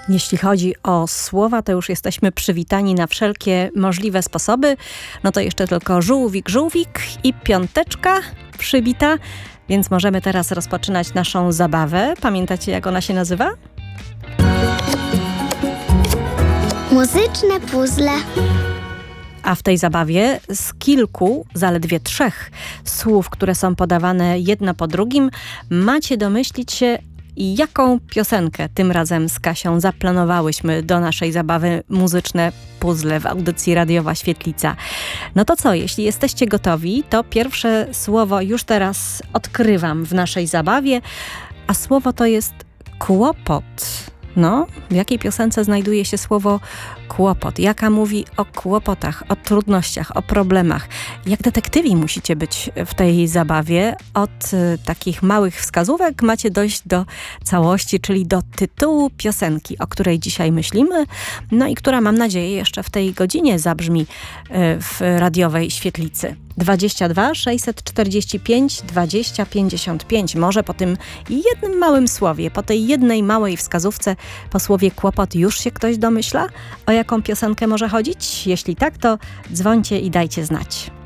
Jeśli chodzi o słowa, to już jesteśmy przywitani na wszelkie możliwe sposoby. No to jeszcze tylko żółwik, żółwik i piąteczka przybita. Więc możemy teraz rozpoczynać naszą zabawę. Pamiętacie, jak ona się nazywa? Muzyczne puzzle. A w tej zabawie z kilku, zaledwie 3 słów, które są podawane jedno po drugim, macie domyślić się, jaką piosenkę tym razem z Kasią zaplanowałyśmy do naszej zabawy Muzyczne Puzzle w audycji Radiowa Świetlica. No to co, jeśli jesteście gotowi, to pierwsze słowo już teraz odkrywam w naszej zabawie, a słowo to jest kłopot. No, w jakiej piosence znajduje się słowo kłopot? Jaka mówi o kłopotach, o trudnościach, o problemach? Jak detektywi musicie być w tej zabawie. Od takich małych wskazówek macie dojść do całości, czyli do tytułu piosenki, o której dzisiaj myślimy, no i która, mam nadzieję, jeszcze w tej godzinie zabrzmi w radiowej świetlicy. 22 645 20 55. Może po tym jednym małym słowie, po tej jednej małej wskazówce, po słowie kłopot już się ktoś domyśla, o jaką piosenkę może chodzić? Jeśli tak, to dzwońcie i dajcie znać.